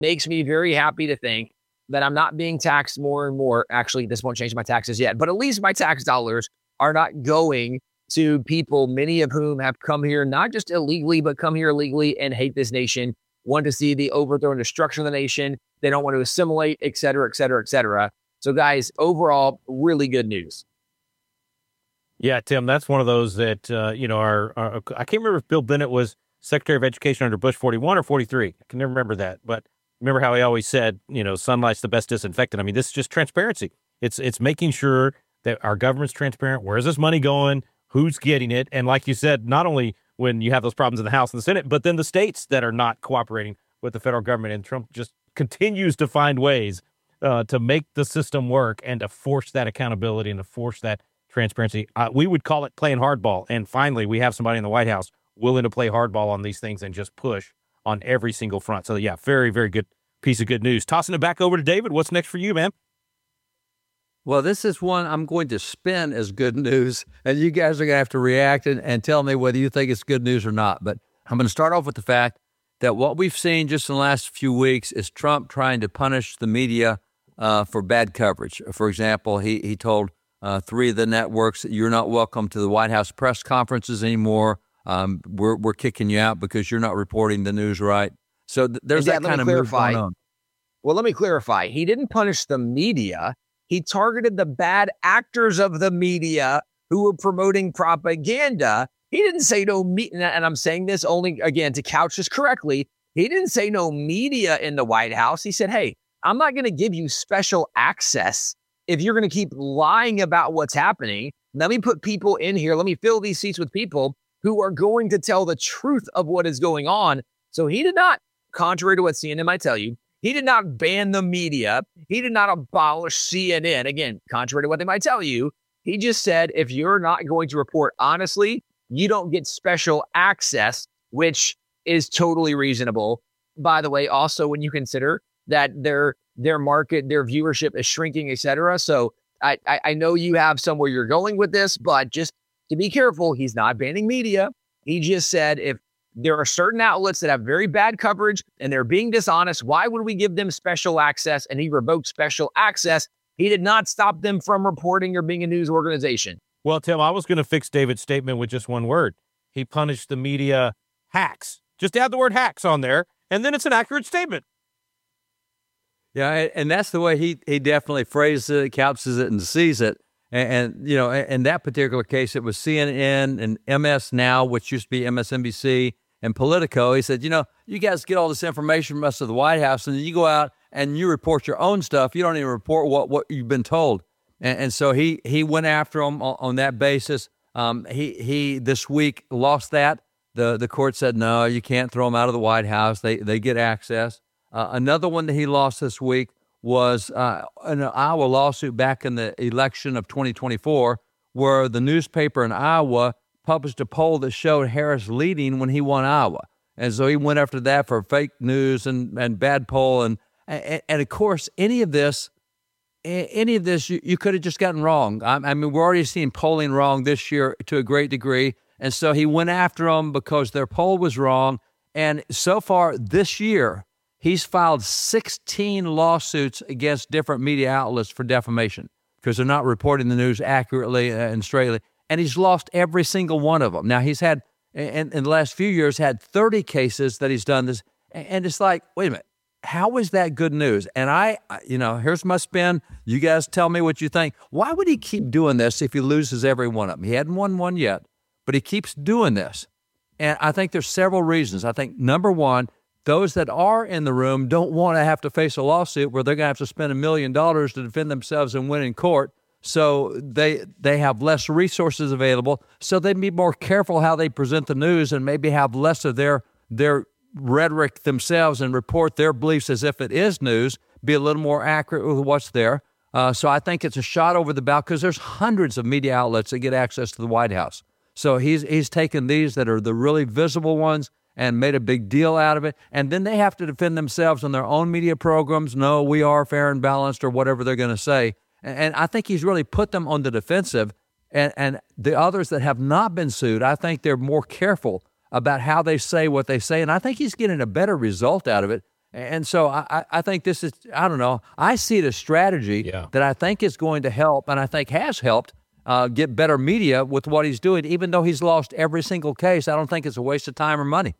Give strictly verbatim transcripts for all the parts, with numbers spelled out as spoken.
makes me very happy to think that I'm not being taxed more and more. Actually, this won't change my taxes yet, but at least my tax dollars are not going to people, many of whom have come here, not just illegally, but come here illegally and hate this nation, want to see the overthrow and destruction of the nation. They don't want to assimilate, et cetera, et cetera, et cetera. So guys, overall, really good news. Yeah, Tim, that's one of those that, uh, you know, our, our, I can't remember if Bill Bennett was Secretary of Education under Bush forty-one or forty-three. I can never remember that. But remember how he always said, you know, sunlight's the best disinfectant. I mean, this is just transparency. It's it's making sure that our government's transparent. Where's this money going? Who's getting it? And like you said, not only when you have those problems in the House and the Senate, but then the states that are not cooperating with the federal government. And Trump just continues to find ways uh, to make the system work and to force that accountability and to force that transparency. Uh, we would call it playing hardball. And finally, we have somebody in the White House willing to play hardball on these things and just push on every single front. So, yeah, very, very good piece of good news. Tossing it back over to David. What's next for you, man? Well, this is one I'm going to spin as good news, and you guys are going to have to react and, and tell me whether you think it's good news or not. But I'm going to start off with the fact that what we've seen just in the last few weeks is Trump trying to punish the media uh, for bad coverage. For example, he, he told uh, three of the networks that you're not welcome to the White House press conferences anymore. Um, we're we're kicking you out because you're not reporting the news right. So th- there's Dad, that kind of move going on. Well, let me clarify. He didn't punish the media. He targeted the bad actors of the media who were promoting propaganda. He didn't say no media, and I'm saying this only, again, to couch this correctly. He didn't say no media in the White House. He said, hey, I'm not going to give you special access if you're going to keep lying about what's happening. Let me put people in here. Let me fill these seats with people who are going to tell the truth of what is going on. So he did not, contrary to what C N N might tell you, he did not ban the media. He did not abolish C N N. Again, contrary to what they might tell you, he just said, if you're not going to report honestly, you don't get special access, which is totally reasonable. By the way, also when you consider that their their market, their viewership is shrinking, et cetera. So I, I, I know you have somewhere you're going with this, but just to be careful, he's not banning media. He just said if there are certain outlets that have very bad coverage and they're being dishonest, why would we give them special access? And he revoked special access. He did not stop them from reporting or being a news organization. Well, Tim, I was going to fix David's statement with just one word. He punished the media hacks. Just add the word hacks on there, and then it's an accurate statement. Yeah, and that's the way he he definitely phrases it, couches it, and sees it. And, and, you know, in that particular case, it was C N N and M S Now, which used to be M S N B C, and Politico. He said, you know, you guys get all this information from us at the White House, and then you go out and you report your own stuff. You don't even report what, what you've been told. And, and so he he went after them on, on that basis. Um, he he this week lost that. The the court said, no, you can't throw them out of the White House. They, they get access. Uh, another one that he lost this week was uh, an Iowa lawsuit back in the election of twenty twenty-four, where the newspaper in Iowa published a poll that showed Harris leading when he won Iowa. And so he went after that for fake news and, and bad poll. And, and, and of course, any of this, any of this, you, you could have just gotten wrong. I, I mean, we're already seeing polling wrong this year to a great degree. And so he went after them because their poll was wrong. And so far this year, he's filed sixteen lawsuits against different media outlets for defamation because they're not reporting the news accurately and straightly. And he's lost every single one of them. Now, he's had, in, in the last few years, had thirty cases that he's done this. And it's like, wait a minute, how is that good news? And I, you know, here's my spin. You guys tell me what you think. Why would he keep doing this if he loses every one of them? He hadn't won one yet, but he keeps doing this. And I think there's several reasons. I think, number one, those that are in the room don't want to have to face a lawsuit where they're going to have to spend a million dollars to defend themselves and win in court. So they they have less resources available. So they'd be more careful how they present the news and maybe have less of their their rhetoric themselves and report their beliefs as if it is news, be a little more accurate with what's there. Uh, so I think it's a shot over the bow because there's hundreds of media outlets that get access to the White House. So he's he's taken these that are the really visible ones and made a big deal out of it. And then they have to defend themselves on their own media programs. No, we are fair and balanced or whatever they're going to say. And, and I think he's really put them on the defensive. And, and the others that have not been sued, I think they're more careful about how they say what they say. And I think he's getting a better result out of it. And so I, I think this is, I don't know, I see it as strategy Yeah. that I think is going to help, and I think has helped uh, get better media with what he's doing. Even though he's lost every single case, I don't think it's a waste of time or money.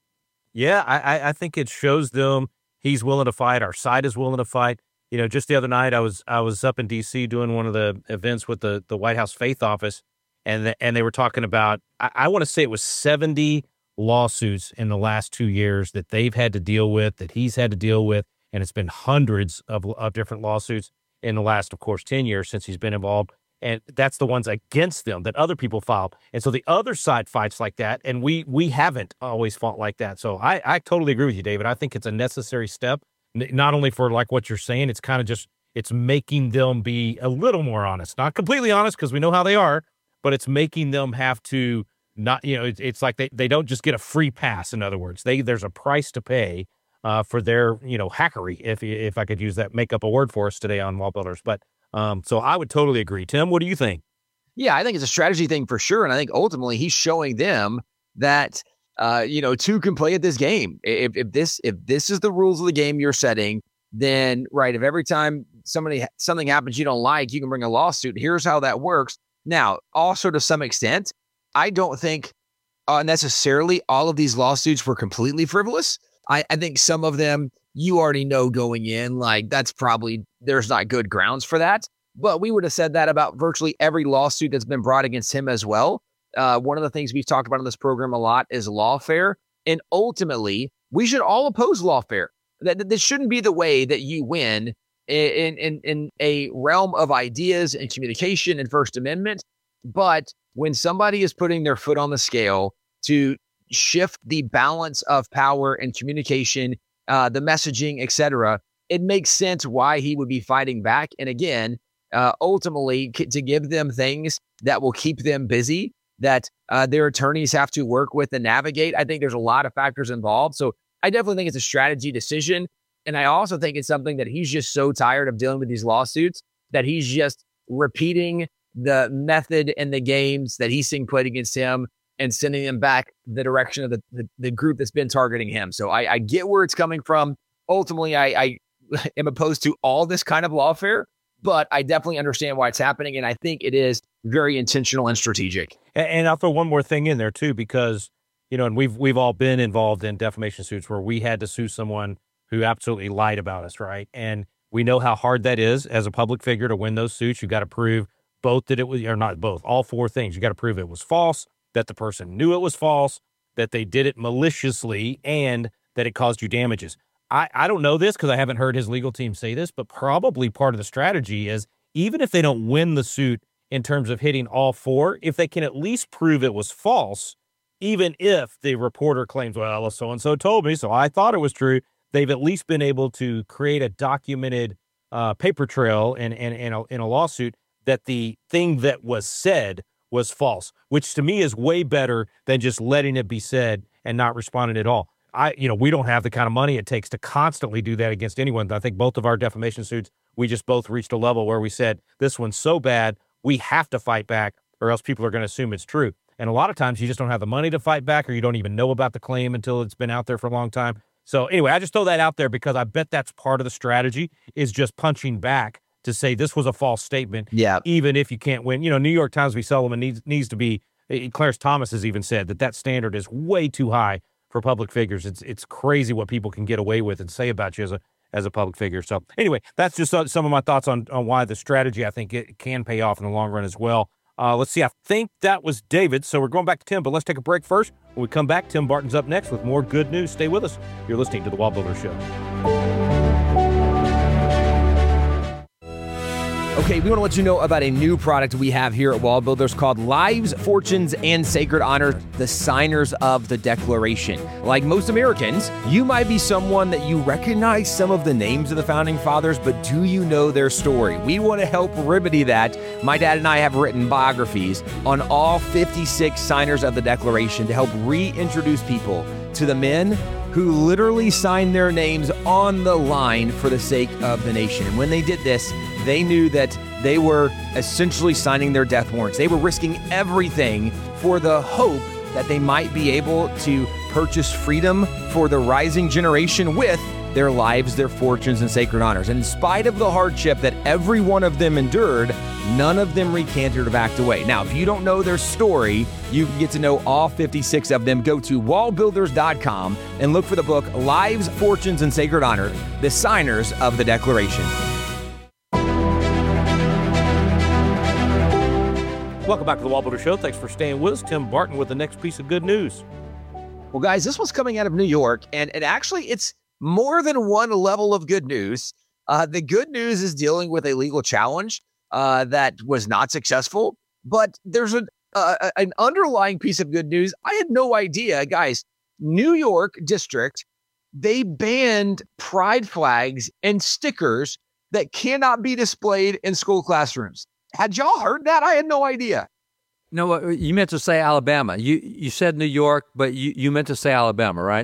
Yeah, I, I- I think it shows them he's willing to fight. Our side is willing to fight. You know, just the other night, I was I was up in D C doing one of the events with the, the White House Faith Office, and the, and they were talking about, I, I want to say it was seventy lawsuits in the last two years that they've had to deal with, that he's had to deal with, and it's been hundreds of, of different lawsuits in the last, of course, ten years since he's been involved. And that's the ones against them that other people filed. And so the other side fights like that, and we we haven't always fought like that. So I, I totally agree with you, David. I think it's a necessary step, n- not only for like what you're saying, it's kind of just, it's making them be a little more honest. Not completely honest, because we know how they are, but it's making them have to not, you know, it's, it's like they, they don't just get a free pass, in other words. They There's a price to pay uh, for their, you know, hackery, if if I could use that, make up a word for us today on Wall Builders. But Um, so I would totally agree. Tim, what do you think? Yeah, I think it's a strategy thing for sure. And I think ultimately he's showing them that, uh, you know, two can play at this game. If, if this if this is the rules of the game you're setting, then, right, if every time somebody something happens you don't like, you can bring a lawsuit. Here's how that works. Now, also to some extent, I don't think uh, necessarily all of these lawsuits were completely frivolous. I, I think some of them you already know going in, like that's probably, there's not good grounds for that. But we would have said that about virtually every lawsuit that's been brought against him as well. Uh, one of the things we've talked about on this program a lot is lawfare. And ultimately, we should all oppose lawfare. That, that this shouldn't be the way that you win in, in, in a realm of ideas and communication and First Amendment. But when somebody is putting their foot on the scale to shift the balance of power and communication, uh, the messaging, et cetera, it makes sense why he would be fighting back. And again, uh, ultimately, c- to give them things that will keep them busy, that uh, their attorneys have to work with and navigate. I think there's a lot of factors involved. So I definitely think it's a strategy decision. And I also think it's something that he's just so tired of dealing with these lawsuits that he's just repeating the method and the games that he's seeing played against him and sending them back the direction of the, the, the group that's been targeting him. So I, I get where it's coming from. Ultimately, I, I am opposed to all this kind of lawfare, but I definitely understand why it's happening. And I think it is very intentional and strategic. And, and I'll throw one more thing in there too, because, you know, and we've, we've all been involved in defamation suits where we had to sue someone who absolutely lied about us, right? And we know how hard that is as a public figure to win those suits. You got to prove both that it was, or not both, all four things. You got to prove it was false, that the person knew it was false, that they did it maliciously, and that it caused you damages. I, I don't know this because I haven't heard his legal team say this, but probably part of the strategy is even if they don't win the suit in terms of hitting all four, if they can at least prove it was false, even if the reporter claims, well, so-and-so told me, so I thought it was true, they've at least been able to create a documented uh, paper trail in, in, in, a, in a lawsuit that the thing that was said was false, which to me is way better than just letting it be said and not responding at all. I, you know, we don't have the kind of money it takes to constantly do that against anyone. I think both of our defamation suits, we just both reached a level where we said, this one's so bad, we have to fight back or else people are going to assume it's true. And a lot of times you just don't have the money to fight back, or you don't even know about the claim until it's been out there for a long time. So anyway, I just throw that out there because I bet that's part of the strategy, is just punching back to say this was a false statement. Yeah. Even if you can't win. You know, New York Times v. Sullivan needs, needs to be, Clarence Thomas has even said that that standard is way too high for public figures. It's it's crazy what people can get away with and say about you as a as a public figure. So anyway, that's just some of my thoughts on, on why the strategy, I think it can pay off in the long run as well. Uh, let's see, I think that was David. So we're going back to Tim, but let's take a break first. When we come back, Tim Barton's up next with more good news. Stay with us. You're listening to The Wall Builder Show. Okay, we want to let you know about a new product we have here at Wall Builders called Lives, Fortunes, and Sacred Honors, the Signers of the Declaration. Like most Americans, you might be someone that you recognize some of the names of the Founding Fathers, but do you know their story? We want to help remedy that. My dad and I have written biographies on all fifty-six signers of the Declaration to help reintroduce people to the men who literally signed their names on the line for the sake of the nation. And when they did this, they knew that they were essentially signing their death warrants. They were risking everything for the hope that they might be able to purchase freedom for the rising generation with their lives, their fortunes, and sacred honors. And in spite of the hardship that every one of them endured, none of them recanted or backed away. Now, if you don't know their story, you can get to know all fifty-six of them. Go to wall builders dot com and look for the book, Lives, Fortunes, and Sacred Honor, the Signers of the Declaration. Welcome back to the Wall Builder Show. Thanks for staying with us. Tim Barton with the next piece of good news. Well, guys, this one's coming out of New York, and, and actually it's more than one level of good news. Uh, the good news is dealing with a legal challenge uh, that was not successful, but there's a, uh, an underlying piece of good news. I had no idea, guys. New York District, they banned pride flags and stickers that cannot be displayed in school classrooms. Had y'all heard that? I had no idea. No, you meant to say Alabama. You you said New York, but you, you meant to say Alabama, right?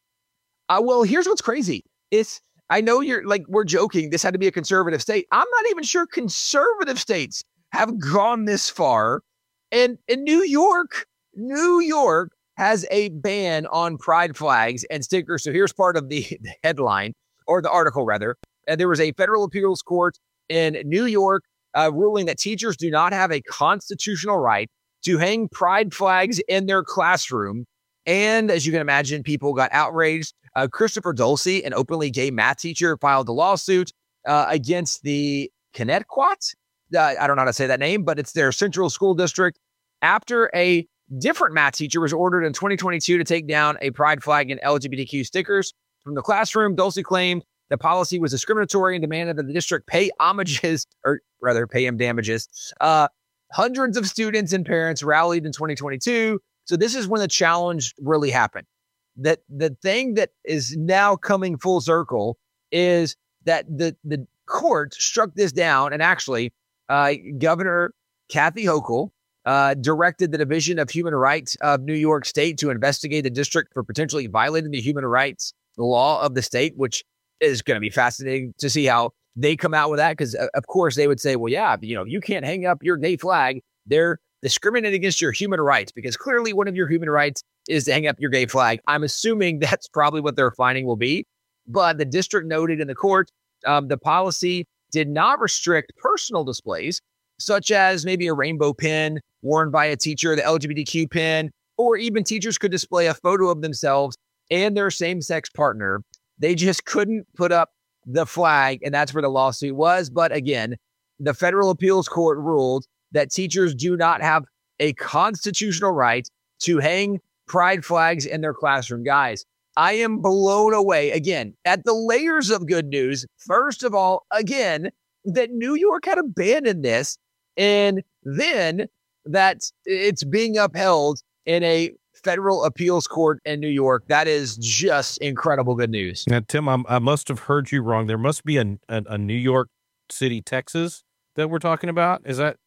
Uh, well, here's what's crazy. It's, I know you're like, we're joking. This had to be a conservative state. I'm not even sure conservative states have gone this far. And in New York, New York has a ban on pride flags and stickers. So here's part of the, the headline, or the article rather. And there was a federal appeals court in New York Uh, ruling that teachers do not have a constitutional right to hang pride flags in their classroom. And as you can imagine, people got outraged. Uh, Christopher Dulce, an openly gay math teacher, filed a lawsuit uh, against the Connecticut. Uh, I don't know how to say that name, but it's their central school district after a different math teacher was ordered in twenty twenty-two to take down a pride flag and L G B T Q stickers from the classroom. Dulce claimed the policy was discriminatory and demanded that the district pay homages, or rather pay him damages. Uh, hundreds of students and parents rallied in twenty twenty-two. So this is when the challenge really happened. That the thing that is now coming full circle is that the, the court struck this down, and actually uh, Governor Kathy Hochul uh, directed the Division of Human Rights of New York State to investigate the district for potentially violating the human rights law of the state, which is going to be fascinating to see how they come out with that. Because, uh, of course, they would say, well, yeah, you know, you can't hang up your gay flag. They're discriminating against your human rights, because clearly one of your human rights is to hang up your gay flag. I'm assuming that's probably what their finding will be. But the district noted in the court, um, the policy did not restrict personal displays, such as maybe a rainbow pin worn by a teacher, the L G B T Q pin, or even teachers could display a photo of themselves and their same-sex partner. They just couldn't put up the flag, and that's where the lawsuit was. But again, the federal appeals court ruled that teachers do not have a constitutional right to hang pride flags in their classroom. Guys, I am blown away, again, at the layers of good news. First of all, again, that New York had abandoned this, and then that it's being upheld in a federal appeals court in New York. That is just incredible good news. Now, Tim, I'm, I must have heard you wrong. There must be a, a, a New York City, Texas that we're talking about. Is that,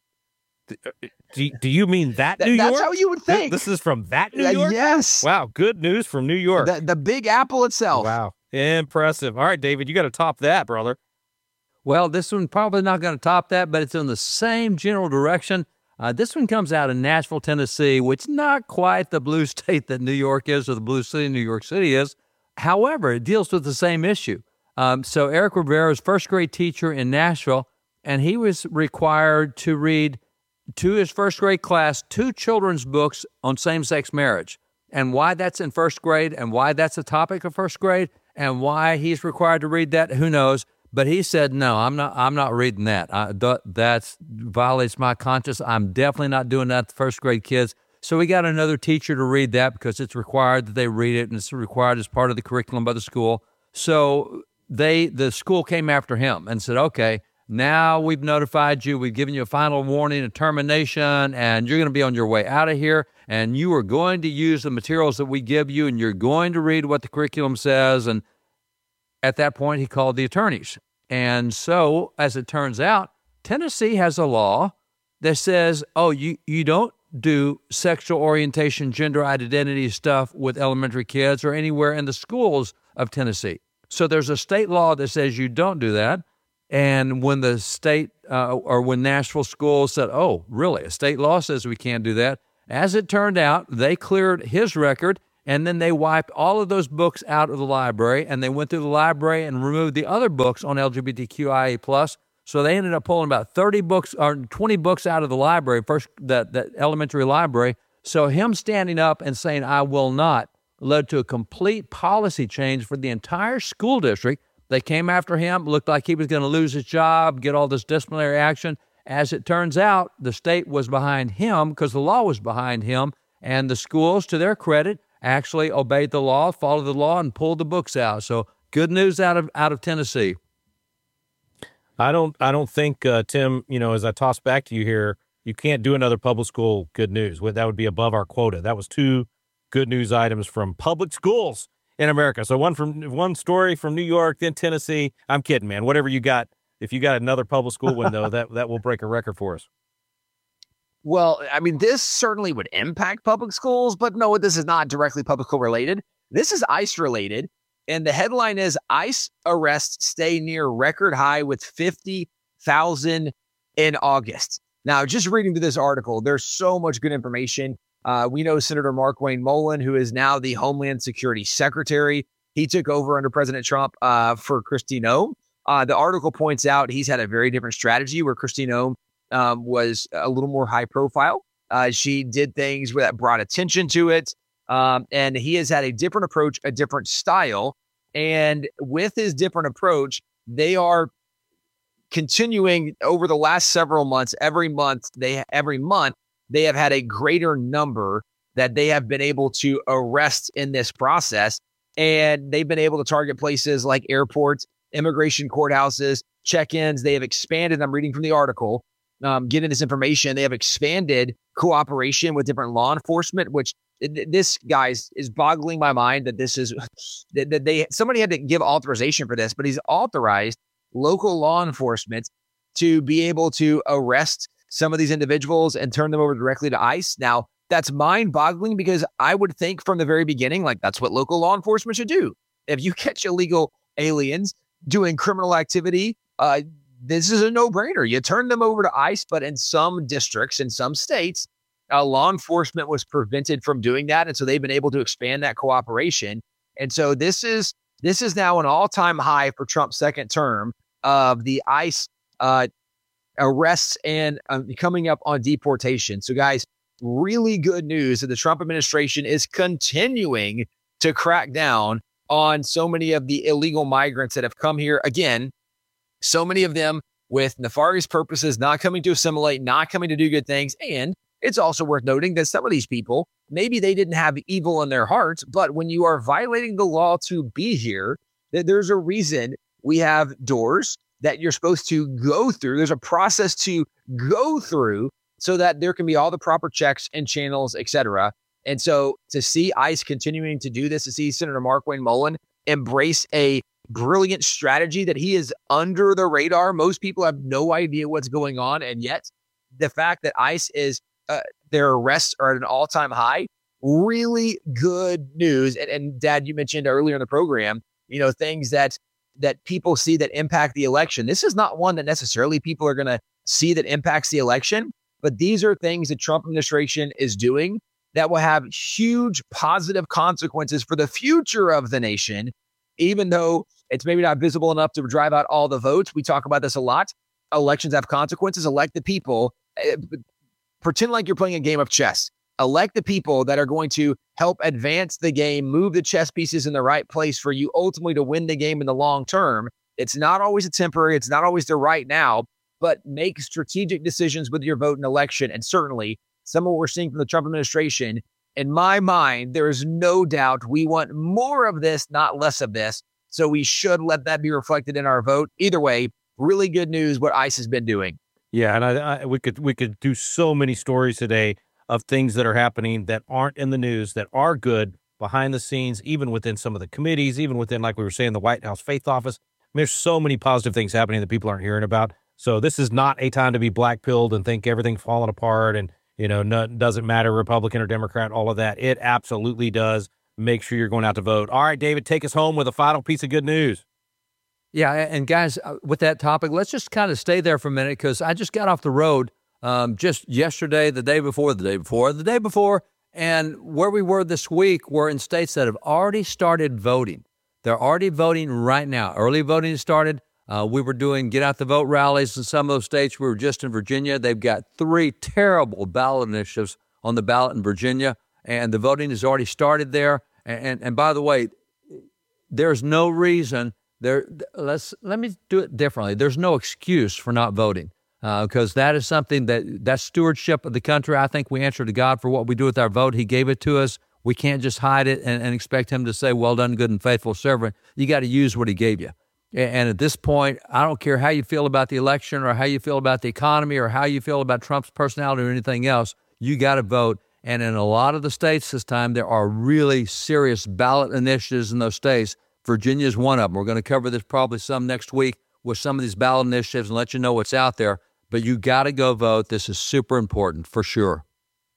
do, do you mean that New That's York? That's how you would think. This is from that New uh, York? Yes. Wow, good news from New York. The, the Big Apple itself. Wow, impressive. All right, David, you got to top that, brother. Well, this one probably not going to top that, but it's in the same general direction. Uh, this one comes out of Nashville, Tennessee, which is not quite the blue state that New York is, or the blue city New York City is. However, it deals with the same issue. Um, so Eric Rivera is first grade teacher in Nashville, and he was required to read to his first grade class two children's books on same-sex marriage. And why that's in first grade, and why that's a topic of first grade, and why he's required to read that, who knows? But he said, no, I'm not I'm not reading that. I, th- that violates my conscience. I'm definitely not doing that to first grade kids. So we got another teacher to read that, because it's required that they read it, and it's required as part of the curriculum by the school. So they the school came after him and said, okay, now we've notified you. We've given you a final warning and termination, and you're going to be on your way out of here, and you are going to use the materials that we give you, and you're going to read what the curriculum says. And at that point, he called the attorneys. And so, as it turns out, Tennessee has a law that says, oh, you, you don't do sexual orientation, gender identity stuff with elementary kids or anywhere in the schools of Tennessee. So there's a state law that says you don't do that. And when the state uh, or when Nashville schools said, oh, really, a state law says we can't do that, as it turned out, they cleared his record. And then they wiped all of those books out of the library, and they went through the library and removed the other books on L G B T Q I A plus. So they ended up pulling about thirty books or twenty books out of the library, first that, that elementary library. So him standing up and saying, I will not, led to a complete policy change for the entire school district. They came after him, looked like he was going to lose his job, get all this disciplinary action. As it turns out, the state was behind him because the law was behind him, and the schools, to their credit, actually obeyed the law, followed the law, and pulled the books out. So good news out of out of Tennessee. I don't I don't think, uh, Tim, you know, as I toss back to you here, you can't do another public school good news. That would be above our quota. That was two good news items from public schools in America. So one from one story from New York, then Tennessee. I'm kidding, man. Whatever you got, if you got another public school window, that, that will break a record for us. Well, I mean, this certainly would impact public schools, but no, this is not directly public school related. This is ICE related. And the headline is ICE arrests stay near record high with fifty thousand in August. Now, just reading through this article, there's so much good information. Uh, we know Senator Markwayne Mullin, who is now the Homeland Security Secretary. He took over under President Trump uh, for Kristi Noem. Uh, the article points out he's had a very different strategy where Kristi Noem um, was a little more high profile. Uh, she did things that brought attention to it. Um, and he has had a different approach, a different style. And with his different approach, they are continuing over the last several months. Every month, they every month they have had a greater number that they have been able to arrest in this process. And they've been able to target places like airports, immigration courthouses, check-ins. They have expanded. I'm reading from the article, um, getting this information. They have expanded cooperation with different law enforcement, which this, guys, is boggling my mind that this is that they somebody had to give authorization for this, but he's authorized local law enforcement to be able to arrest some of these individuals and turn them over directly to ICE. Now, that's mind-boggling because I would think from the very beginning, like that's what local law enforcement should do. If you catch illegal aliens doing criminal activity, uh, this is a no-brainer. You turn them over to ICE, but in some districts, in some states, uh, law enforcement was prevented from doing that, and so they've been able to expand that cooperation. And so this is this is now an all-time high for Trump's second term of the ICE uh, arrests and uh, coming up on deportation. So, guys, really good news that the Trump administration is continuing to crack down on so many of the illegal migrants that have come here. Again, so many of them with nefarious purposes, not coming to assimilate, not coming to do good things. And it's also worth noting that some of these people, maybe they didn't have evil in their hearts, but when you are violating the law to be here, that there's a reason we have doors that you're supposed to go through. There's a process to go through so that there can be all the proper checks and channels, et cetera. And so to see ICE continuing to do this, to see Senator Markwayne Mullin embrace a brilliant strategy that he is under the radar. Most people have no idea what's going on. And yet the fact that ICE is, uh, their arrests are at an all-time high, really good news. And, and Dad, you mentioned earlier in the program, you know, things that that people see that impact the election. This is not one that necessarily people are going to see that impacts the election, but these are things the Trump administration is doing that will have huge positive consequences for the future of the nation, even though it's maybe not visible enough to drive out all the votes. We talk about this a lot. Elections have consequences. Elect the people. Pretend like you're playing a game of chess. Elect the people that are going to help advance the game, move the chess pieces in the right place for you ultimately to win the game in the long term. It's not always a temporary. It's not always the right now, but make strategic decisions with your vote in election. And certainly some of what we're seeing from the Trump administration, in my mind, there is no doubt we want more of this, not less of this. So we should let that be reflected in our vote. Either way, really good news what ICE has been doing. Yeah, and I, I, we could we could do so many stories today of things that are happening that aren't in the news, that are good behind the scenes, even within some of the committees, even within, like we were saying, the White House Faith Office. I mean, there's so many positive things happening that people aren't hearing about. So this is not a time to be black-pilled and think everything's falling apart and, you know, no, doesn't matter, Republican or Democrat, all of that. It absolutely does. Make sure you're going out to vote. All right, David, take us home with a final piece of good news. Yeah, and guys, with that topic, let's just kind of stay there for a minute because I just got off the road um, just yesterday, the day before, the day before, the day before, And where we were this week, we're in states that have already started voting. They're already voting right now. Early voting has started. Uh, we were doing get out the vote rallies in some of those states. We were just in Virginia. They've got three terrible ballot initiatives on the ballot in Virginia, and the voting has already started there. And, and, and by the way, there's no reason there. Let's let me do it differently. There's no excuse for not voting because uh, that is something that that's stewardship of the country. I think we answer to God for what we do with our vote. He gave it to us. We can't just hide it and, and expect him to say, "Well done, good and faithful servant." You got to use what he gave you. And at this point, I don't care how you feel about the election or how you feel about the economy or how you feel about Trump's personality or anything else, you got to vote. And in a lot of the states this time, there are really serious ballot initiatives in those states. Virginia is one of them. We're going to cover this probably some next week with some of these ballot initiatives and let you know what's out there. But you got to go vote. This is super important for sure.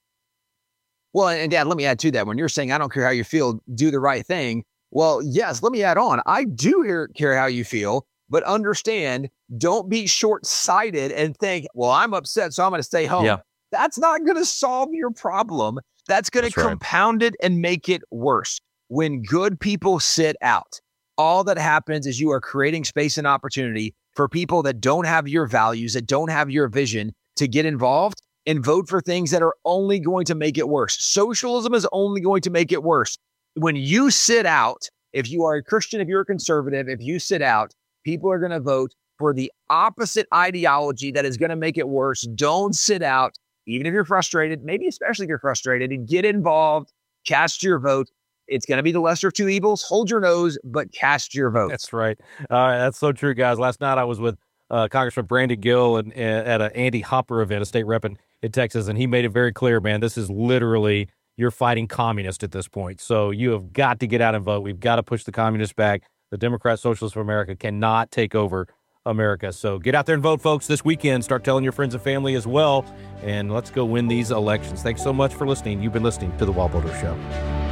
Well, and Dad, let me add to that. When you're saying, I don't care how you feel, do the right thing. Well, yes, let me add on. I do hear, care how you feel, but understand, don't be short-sighted and think, well, I'm upset, so I'm going to stay home. Yeah. That's not going to solve your problem. That's going to compound right. it and make it worse. When good people sit out, all that happens is you are creating space and opportunity for people that don't have your values, that don't have your vision to get involved and vote for things that are only going to make it worse. Socialism is only going to make it worse. When you sit out, if you are a Christian, if you're a conservative, if you sit out, people are going to vote for the opposite ideology that is going to make it worse. Don't sit out, even if you're frustrated, maybe especially if you're frustrated, and get involved, cast your vote. It's going to be the lesser of two evils. Hold your nose, but cast your vote. That's right. Uh, that's so true, guys. Last night I was with uh, Congressman Brandon Gill and, and at an Andy Hopper event, a state rep in, in Texas, and he made it very clear, man, this is literally you're fighting communists at this point. So you have got to get out and vote. We've got to push the communists back. The Democrat Socialists of America cannot take over America. So get out there and vote, folks, this weekend. Start telling your friends and family as well. And let's go win these elections. Thanks so much for listening. You've been listening to The Wall Builder Show.